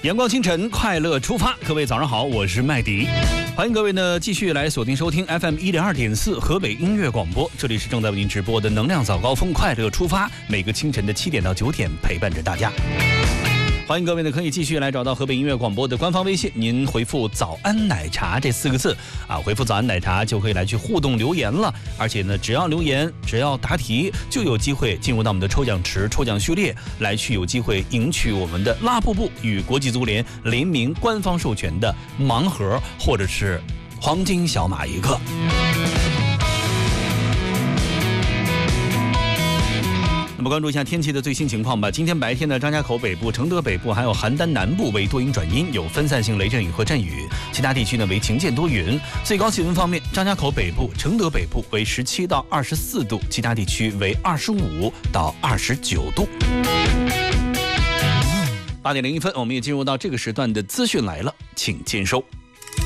阳光清晨，快乐出发。各位早上好，我是麦迪，欢迎各位呢继续来锁定收听 FM 102.4河北音乐广播，这里是正在为您直播的能量早高峰，快乐出发。每个清晨的7点到9点，陪伴着大家。欢迎各位呢，可以继续来找到河北音乐广播的官方微信，您回复早安奶茶这4个字啊，回复早安奶茶就可以来去互动留言了。而且呢，只要留言，只要答题，就有机会进入到我们的抽奖池、抽奖序列，来去有机会赢取我们的拉布布与国际足联联名官方授权的盲盒，或者是黄金小马一个。那么关注一下天气的最新情况吧。今天白天呢，张家口北部、承德北部还有邯郸南部为多云转阴，有分散性雷阵雨和阵雨，其他地区呢为晴间多云。最高气温方面，张家口北部、承德北部为17到24度，其他地区为25到29度。8点01分，我们也进入到这个时段的资讯来了，请接收。